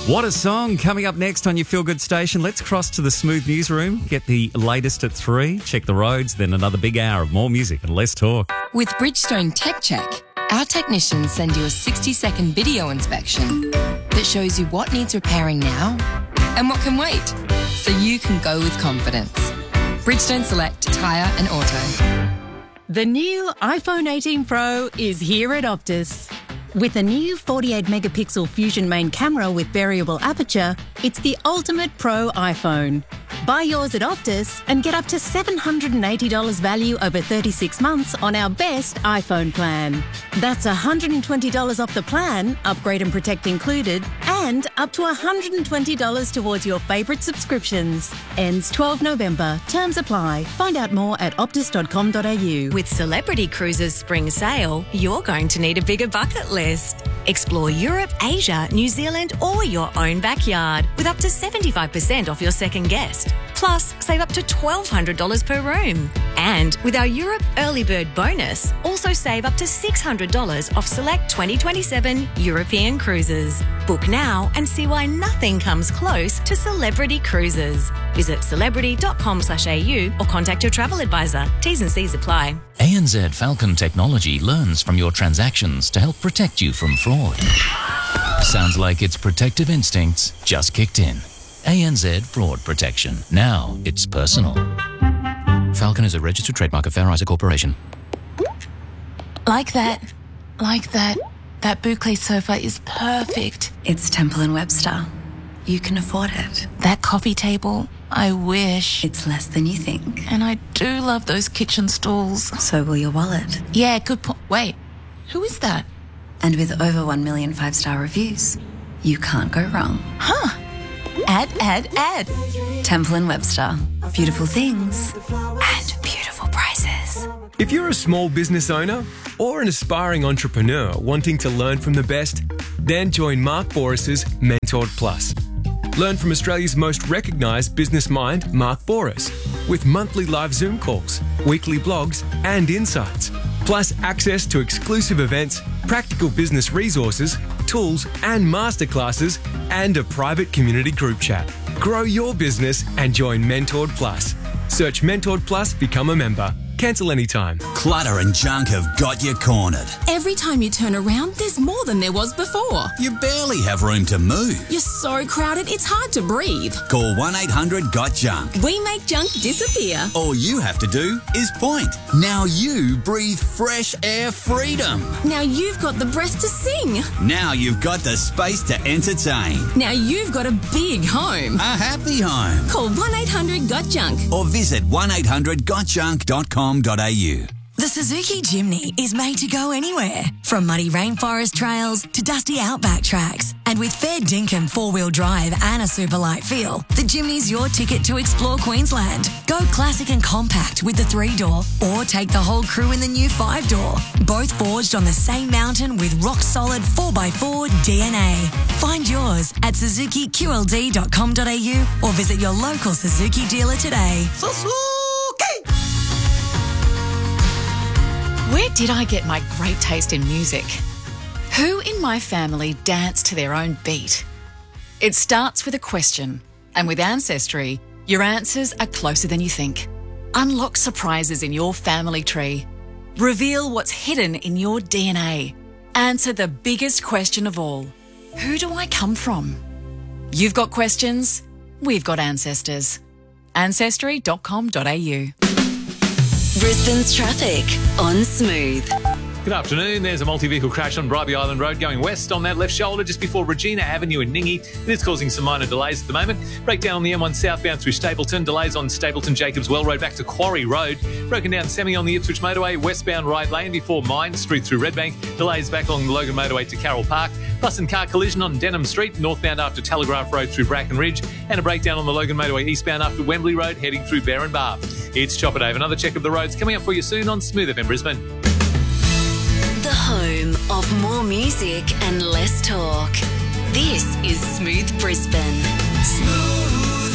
What a song. Coming up next on your Feel Good station, let's cross to the Smooth newsroom, get the latest at 3, check the roads, then another big hour of more music and less talk. With Bridgestone Tech Check, our technicians send you a 60-second video inspection that shows you what needs repairing now and what can wait, so you can go with confidence. Bridgestone Select Tyre and Auto. The new iPhone 18 Pro is here at Optus. With a new 48-megapixel Fusion main camera with variable aperture, it's the ultimate pro iPhone. Buy yours at Optus and get up to $780 value over 36 months on our best iPhone plan. That's $120 off the plan, upgrade and protect included, and up to $120 towards your favourite subscriptions. Ends 12 November. Terms apply. Find out more at optus.com.au. With Celebrity Cruises Spring Sale, you're going to need a bigger bucket list. Explore Europe, Asia, New Zealand or your own backyard with up to 75% off your second guest. Plus, save up to $1,200 per room. And with our Europe Early Bird bonus, also save up to $600 off select 2027 European cruises. Book now and see why nothing comes close to Celebrity Cruises. Visit celebrity.com/au or contact your travel advisor. T's and C's apply. ANZ Falcon Technology learns from your transactions to help protect you from fraud. Sounds like its protective instincts just kicked in. ANZ Fraud Protection. Now it's personal. Falcon is a registered trademark of Fair Isaac Corporation. Like that. That boucle sofa is perfect. It's Temple & Webster. You can afford it. That coffee table, I wish. It's less than you think. And I do love those kitchen stools. So will your wallet. Yeah, good point. Wait, who is that? And with over 1 million 5-star reviews, you can't go wrong. Huh. Add. Temple & Webster. Beautiful things and beautiful prices. If you're a small business owner or an aspiring entrepreneur wanting to learn from the best, then join Mark Boris's Mentored Plus. Learn from Australia's most recognised business mind, Mark Boris, with monthly live Zoom calls, weekly blogs and insights, plus access to exclusive events, practical business resources, tools and masterclasses, and a private community group chat. Grow your business and join Mentored Plus. Search Mentored Plus, become a member. Cancel anytime. Clutter and junk have got you cornered. Every time you turn around, there's more than there was before. You barely have room to move. You're so crowded, it's hard to breathe. Call 1-800-GOT-JUNK. We make junk disappear. All you have to do is point. Now you breathe fresh air freedom. Now you've got the breath to sing. Now you've got the space to entertain. Now you've got a big home. A happy home. Call 1-800-GOT-JUNK. Or visit 1-800-GOTJUNK.com. The Suzuki Jimny is made to go anywhere, from muddy rainforest trails to dusty outback tracks. And with fair dinkum four-wheel drive and a super light feel, the Jimny's your ticket to explore Queensland. Go classic and compact with the 3-door, or take the whole crew in the new 5-door. Both forged on the same mountain with rock-solid 4x4 DNA. Find yours at suzukiqld.com.au or visit your local Suzuki dealer today. Where did I get my great taste in music? Who in my family danced to their own beat? It starts with a question, and with Ancestry, your answers are closer than you think. Unlock surprises in your family tree. Reveal what's hidden in your DNA. Answer the biggest question of all. Who do I come from? You've got questions, we've got ancestors. Ancestry.com.au. Brisbane's traffic on Smooth. Good afternoon. There's a multi-vehicle crash on Bribie Island Road going west on that left shoulder just before Regina Avenue in Ningi. It is causing some minor delays at the moment. Breakdown on the M1 southbound through Stapleton. Delays on Stapleton Jacobs Well Road back to Quarry Road. Broken down semi on the Ipswich Motorway, westbound right lane before Mine Street through Redbank. Delays back along the Logan Motorway to Carroll Park. Bus and car collision on Denham Street, northbound after Telegraph Road through Bracken Ridge. And a breakdown on the Logan Motorway eastbound after Wembley Road heading through Barron Bar. It's Chopper Dave. Another check of the roads coming up for you soon on Smooth FM Brisbane. The home of more music and less talk. This is Smooth Brisbane. Smooth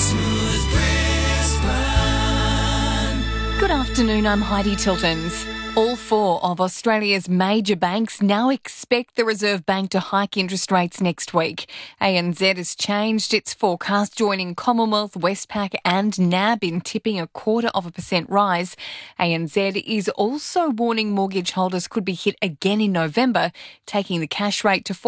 Brisbane. Good afternoon, I'm Heidi Tiltons. All four of Australia's major banks now expect the Reserve Bank to hike interest rates next week. ANZ has changed its forecast, joining Commonwealth, Westpac and NAB in tipping a 0.25% rise. ANZ is also warning mortgage holders could be hit again in November, taking the cash rate to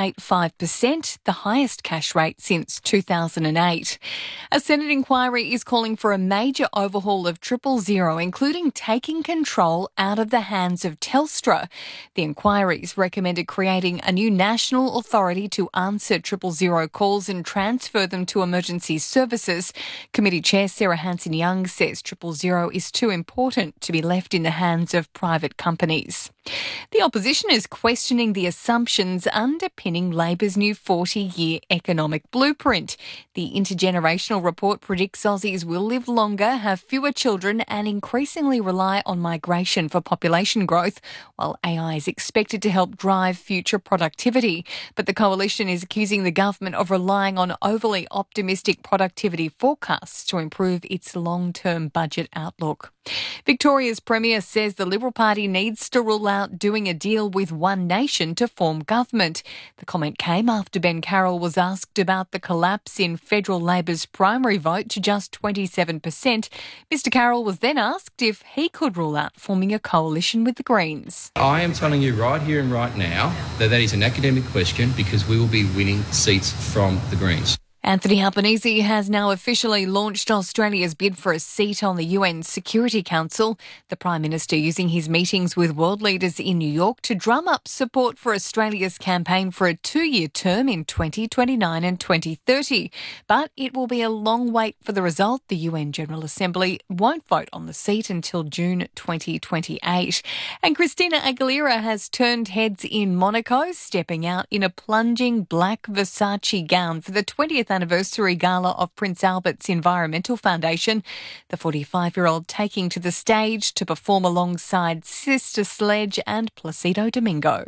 4.85%, the highest cash rate since 2008. A Senate inquiry is calling for a major overhaul of 000, including taking control out of the hands of Telstra. The inquiry's recommended creating a new national authority to answer 000 calls and transfer them to emergency services. Committee Chair Sarah Hanson-Young says 000 is too important to be left in the hands of private companies. The opposition is questioning the assumptions underpinning Labor's new 40-year economic blueprint. The intergenerational report predicts Aussies will live longer, have fewer children and increasingly rely on migration for population growth, while AI is expected to help drive future productivity. But the coalition is accusing the government of relying on overly optimistic productivity forecasts to improve its long-term budget outlook. Victoria's Premier says the Liberal Party needs to rule out doing a deal with One Nation to form government. The comment came after Ben Carroll was asked about the collapse in federal Labor's primary vote to just 27%. Mr Carroll was then asked if he could rule out forming a coalition with the Greens. I am telling you right here and right now that is an academic question because we will be winning seats from the Greens. Anthony Albanese has now officially launched Australia's bid for a seat on the UN Security Council. The Prime Minister using his meetings with world leaders in New York to drum up support for Australia's campaign for a 2-year term in 2029 and 2030. But it will be a long wait for the result. The UN General Assembly won't vote on the seat until June 2028. And Christina Aguilera has turned heads in Monaco, stepping out in a plunging black Versace gown for the 20th anniversary gala of Prince Albert's Environmental Foundation. The 45-year-old taking to the stage to perform alongside Sister Sledge and Placido Domingo.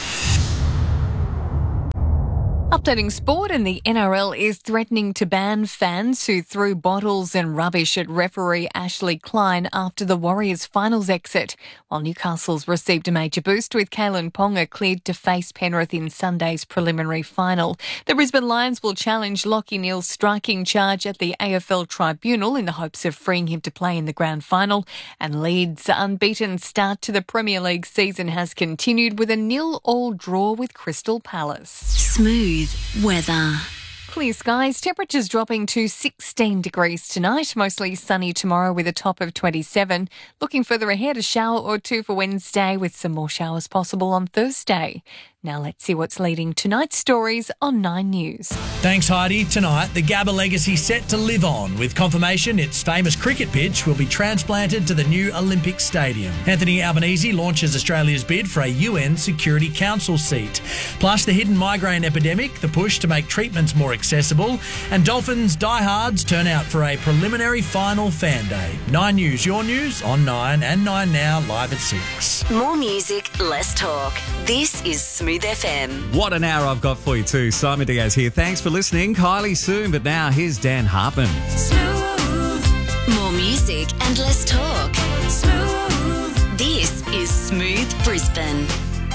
Updating sport, and the NRL is threatening to ban fans who threw bottles and rubbish at referee Ashley Klein after the Warriors' finals exit, while Newcastle's received a major boost with Kalen Ponga cleared to face Penrith in Sunday's preliminary final. The Brisbane Lions will challenge Lachie Neale's striking charge at the AFL Tribunal in the hopes of freeing him to play in the grand final, and Leeds' unbeaten start to the Premier League season has continued with a 0-0 draw with Crystal Palace. Smooth weather. Clear skies, temperatures dropping to 16 degrees tonight, mostly sunny tomorrow with a top of 27. Looking further ahead, a shower or two for Wednesday with some more showers possible on Thursday. Now let's see what's leading tonight's stories on 9 News. Thanks, Heidi. Tonight, the Gabba legacy set to live on, with confirmation its famous cricket pitch will be transplanted to the new Olympic Stadium. Anthony Albanese launches Australia's bid for a UN Security Council seat. Plus, the hidden migraine epidemic, the push to make treatments more accessible, and Dolphins diehards turn out for a preliminary final fan day. 9 News, your news on 9 and 9 Now, live at 6. More music, less talk. This is Smooth FM. What an hour I've got for you too. Simon Diaz here. Thanks for listening. Kylie soon, but now here's Dan Harpin. Smooth. More music and less talk. Smooth. This is Smooth Brisbane.